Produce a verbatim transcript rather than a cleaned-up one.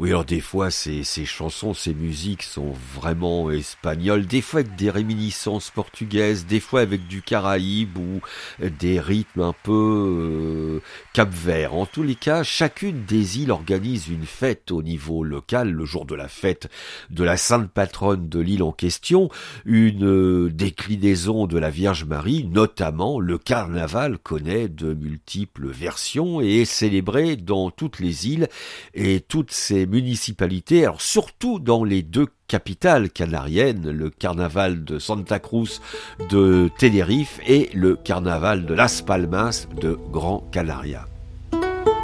Oui, alors des fois, ces, ces chansons, ces musiques sont vraiment espagnoles, des fois avec des réminiscences portugaises, des fois avec du Caraïbe ou des rythmes un peu euh, cap-vert. En tous les cas, chacune des îles organise une fête au niveau local, le jour de la fête de la sainte patronne de l'île en question, une euh, déclinaison de la Vierge Marie, notamment le carnaval connaît de multiples versions et est célébré dans toutes les îles et toutes ces municipalités, alors surtout dans les deux capitales canariennes, le carnaval de Santa Cruz de Tenerife et le carnaval de Las Palmas de Gran Canaria.